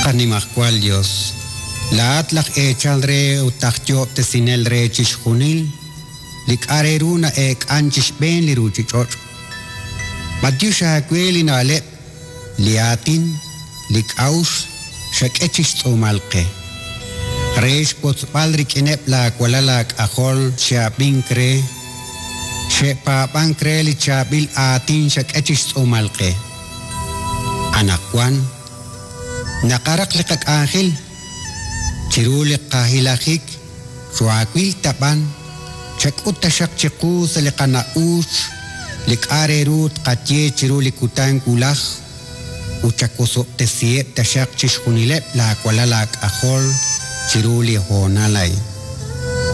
Animacual Dios. La atlach echal re utachyo te sinel re chishunil. Lik areruna anchish ben liruchichot. Madiusha kweli na alep. Liatin. Lik aus. Shak echish tsumalke. Reish potspalrik inep la kualalak ahol shabin kre. Shepa pankre li chabil atin shak echish tsumalke. Anakwan. Nakarak likak angel, chirulik kahilakik, suakwil tapan, chakut tasyak chiku sa likana us, likarerut katye chirulik utang kulak, uchakusok tesiyep tasyak chishkunilep la kwalalak ahol, chiruli honalay.